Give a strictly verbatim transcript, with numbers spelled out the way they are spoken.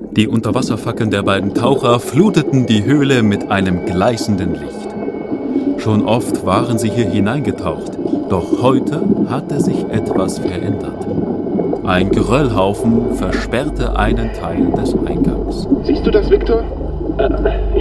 Die Unterwasserfackeln der beiden Taucher fluteten die Höhle mit einem gleißenden Licht. Schon oft waren sie hier hineingetaucht, doch heute hatte sich etwas verändert. Ein Geröllhaufen versperrte einen Teil des Eingangs. Siehst du das, Victor? Äh,